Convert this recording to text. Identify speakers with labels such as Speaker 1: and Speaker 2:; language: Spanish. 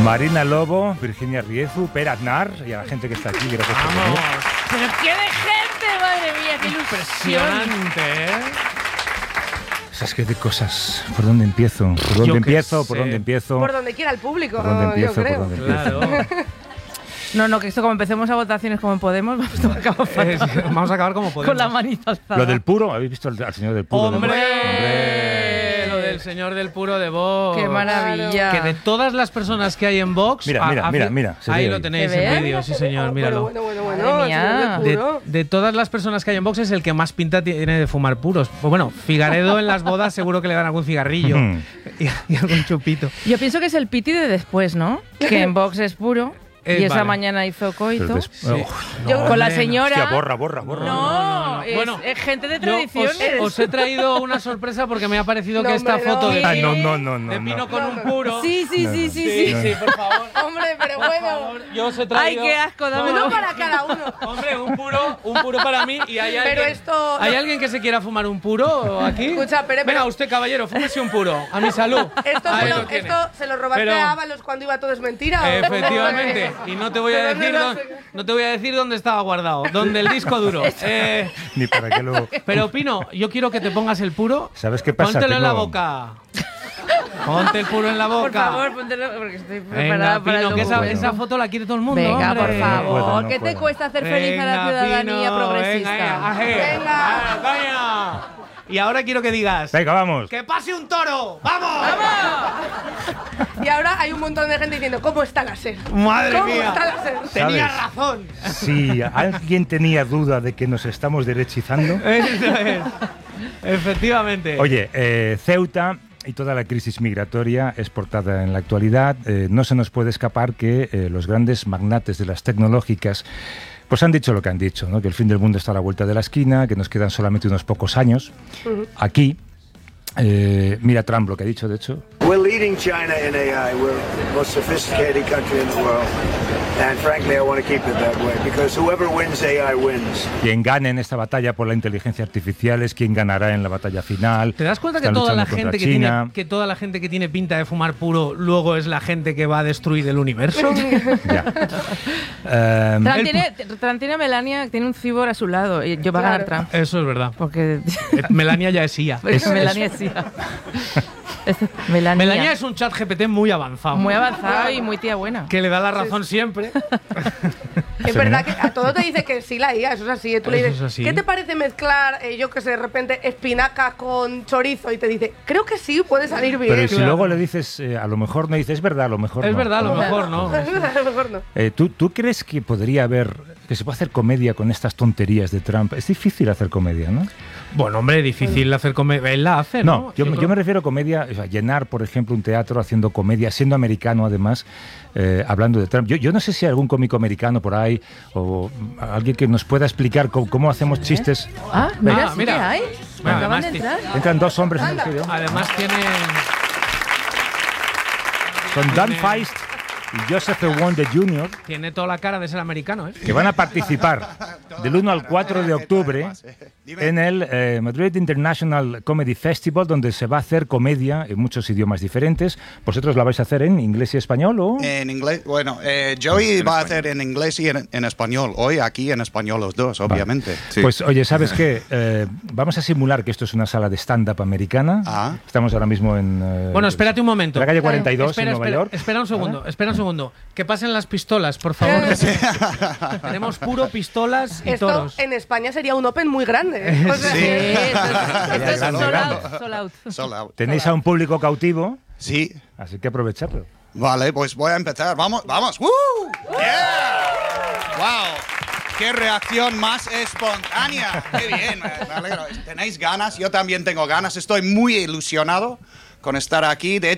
Speaker 1: Marina Lobo, Virginia Riezu, Per Aznar y a la gente que está aquí. Gracias por venir.
Speaker 2: ¡Pero qué de gente! ¡Madre mía, qué ilusión!
Speaker 3: Impresionante, ¿eh?
Speaker 1: ¿Sabes qué de cosas? ¿Por dónde empiezo? ¿Por dónde empiezo? ¿Por dónde empiezo?
Speaker 4: Por donde quiera el público,
Speaker 1: ¿Por dónde empiezo?
Speaker 4: yo creo.
Speaker 1: ¿Por dónde empiezo?
Speaker 3: Claro.
Speaker 2: No, que esto como empecemos a votaciones como en Podemos, vamos a acabar fatal.
Speaker 3: Vamos a acabar como podemos.
Speaker 2: Con la manita alzada.
Speaker 1: Lo del puro, ¿habéis visto al señor del puro?
Speaker 3: ¡Hombre! Lo del señor del puro de Vox.
Speaker 2: ¡Qué maravilla!
Speaker 3: Que de todas las personas que hay en Vox...
Speaker 1: Mira.
Speaker 3: Ahí lo tenéis
Speaker 2: ¿Se ve?
Speaker 3: en vídeo, sí señor, míralo.
Speaker 4: Bueno,
Speaker 2: Madre mía.
Speaker 3: De todas las personas que hay en Vox es el que más pinta tiene de fumar puros. Pues bueno, Figaredo en las bodas seguro que le dan algún cigarrillo y algún chupito.
Speaker 2: Yo pienso que es el piti de después, ¿no? Que en Vox es puro. Y esa mañana hizo coito. Con la señora.
Speaker 1: Hostia, borra.
Speaker 2: No.
Speaker 3: Bueno,
Speaker 2: es gente de tradiciones.
Speaker 3: Os he traído una sorpresa porque me ha parecido que esta foto de Pino con un puro.
Speaker 2: Sí,
Speaker 3: por favor.
Speaker 2: Hombre, pero bueno.
Speaker 3: Yo os he traído.
Speaker 2: Ay, qué asco, dámelo.
Speaker 4: Uno para cada uno.
Speaker 3: Hombre, un puro para mí y hay alguien.
Speaker 4: Pero esto.
Speaker 3: ¿Hay alguien que se quiera fumar un puro aquí?
Speaker 4: Escucha, pero.
Speaker 3: Venga, usted, caballero, fúmese un puro. A mi salud.
Speaker 4: Esto
Speaker 3: Ahí lo tiene.
Speaker 4: se lo robaste
Speaker 3: Pero-
Speaker 4: a Ábalos cuando iba todo es mentira. ¿O?
Speaker 3: Efectivamente. Y no te voy a decir dónde estaba guardado. Donde el disco duro.
Speaker 1: Ni para qué lo...
Speaker 3: Pero Pino, yo quiero que te pongas el puro.
Speaker 1: ¿Sabes qué pasa?
Speaker 3: Póntelo en la boca. Ponte el puro en la boca.
Speaker 2: Por favor, póntelo porque estoy
Speaker 3: Venga,
Speaker 2: preparada para
Speaker 3: Pino,
Speaker 2: el
Speaker 3: que
Speaker 2: docu.
Speaker 3: esa foto la quiere todo el mundo.
Speaker 2: Venga,
Speaker 3: hombre.
Speaker 2: por favor.
Speaker 1: No
Speaker 2: ¿Qué te
Speaker 1: puedo.
Speaker 2: cuesta hacer feliz a la
Speaker 3: Venga,
Speaker 2: ciudadanía
Speaker 3: Pino,
Speaker 2: progresista?
Speaker 3: Venga, coño. Y ahora quiero que digas.
Speaker 1: Venga, vamos.
Speaker 3: ¡Que pase un toro! ¡Vamos!
Speaker 4: Y ahora hay un montón de gente diciendo, ¿cómo está la SER?
Speaker 3: ¡Madre
Speaker 4: ¿Cómo
Speaker 3: mía!
Speaker 4: está la SER?
Speaker 3: Tenía
Speaker 1: ¿Sabes?
Speaker 3: razón.
Speaker 1: Si alguien tenía duda de que nos estamos derechizando...
Speaker 3: Eso es. Efectivamente.
Speaker 1: Oye, Ceuta y toda la crisis migratoria es portada en la actualidad. No se nos puede escapar que los grandes magnates de las tecnológicas pues han dicho lo que han dicho, ¿no? Que el fin del mundo está a la vuelta de la esquina, que nos quedan solamente unos pocos años. Aquí, mira Trump lo que ha dicho, de hecho.
Speaker 5: We're leading China in AI. We're the most sophisticated country in the world. And frankly, I want to keep it that way because whoever wins AI wins.
Speaker 1: Quien gane en esta batalla por la inteligencia artificial es quien ganará en la batalla final.
Speaker 3: ¿Te das cuenta que
Speaker 1: Están
Speaker 3: toda la
Speaker 1: luchando
Speaker 3: gente
Speaker 1: contra
Speaker 3: que
Speaker 1: China.
Speaker 3: toda la gente que tiene pinta de fumar puro luego es la gente que va a destruir el universo?
Speaker 1: Ya.
Speaker 2: Trump tiene a Melania, tiene un cibor a su lado. Y yo va a ganar Trump.
Speaker 3: Eso es verdad.
Speaker 2: Porque
Speaker 3: Melania ya es IA.
Speaker 2: Melania sí. Melania.
Speaker 3: Melania es un chat GPT muy avanzado.
Speaker 2: Muy avanzado y muy tía buena.
Speaker 3: Que le da la razón siempre.
Speaker 4: Es verdad que a todo te dice que sí la IA, eso es así. Tú le
Speaker 3: Eso
Speaker 4: dices,
Speaker 3: es así.
Speaker 4: ¿qué te parece mezclar, yo que sé, de repente espinacas con chorizo? Y te dice, creo que sí, puede salir bien.
Speaker 1: Pero si
Speaker 3: Claro.
Speaker 1: luego le dices, a lo mejor no, dices, es verdad, a lo mejor no.
Speaker 3: Es verdad, a lo mejor no.
Speaker 4: A lo mejor no.
Speaker 1: ¿Tú crees que podría haber, que se puede hacer comedia con estas tonterías de Trump? Es difícil hacer comedia, ¿no?
Speaker 3: Bueno, hombre, difícil hacer comedia. Él la hace, ¿no?
Speaker 1: No, yo me refiero a comedia, o sea, llenar, por ejemplo, un teatro haciendo comedia, siendo americano además, hablando de Trump. Yo no sé si hay algún cómico americano por ahí o alguien que nos pueda explicar cómo hacemos chistes.
Speaker 2: Ah, mira, sí
Speaker 3: mira.
Speaker 2: que hay.
Speaker 3: Bueno,
Speaker 2: Acaban de
Speaker 3: además,
Speaker 2: entrar.
Speaker 1: Entran dos hombres en el estudio.
Speaker 3: Además tiene...
Speaker 1: Son Dan Feist y Joseph Wonder Jr.,
Speaker 3: Tiene toda la cara de ser americano, ¿eh?
Speaker 1: que van a participar del 1 al 4 de octubre en el Madrid International Comedy Festival, donde se va a hacer comedia en muchos idiomas diferentes. ¿Vosotros la vais a hacer en inglés y español o...?
Speaker 6: En inglés, bueno, Joey va a hacer en inglés y en español. Hoy aquí en español los dos, obviamente.
Speaker 7: Sí.
Speaker 1: Pues oye, ¿sabes qué? Vamos a simular que esto es una sala de stand-up americana.
Speaker 6: Ah.
Speaker 1: Estamos ahora mismo en...
Speaker 3: Bueno, espérate un momento.
Speaker 1: en la calle 42
Speaker 3: Espera,
Speaker 1: en Nueva
Speaker 3: espera,
Speaker 1: York.
Speaker 3: espera un segundo. Que pasen las pistolas, por favor. Tenemos puro pistolas y
Speaker 4: Esto
Speaker 3: toros.
Speaker 4: en España sería un open muy grande. O sea,
Speaker 6: Sí.
Speaker 2: Esto es
Speaker 1: grande,
Speaker 2: sold
Speaker 1: grande.
Speaker 2: out, sold out.
Speaker 6: Sold out.
Speaker 1: Tenéis a un público cautivo,
Speaker 6: Sí.
Speaker 1: así que aprovechadlo.
Speaker 6: Vale, pues voy a empezar. Vamos, vamos. ¡Woo! ¡Yeah! ¡Wow! ¡Qué reacción más espontánea! ¡Qué bien! Me alegro. ¿Tenéis ganas? Yo también tengo ganas. Estoy muy ilusionado con estar aquí. De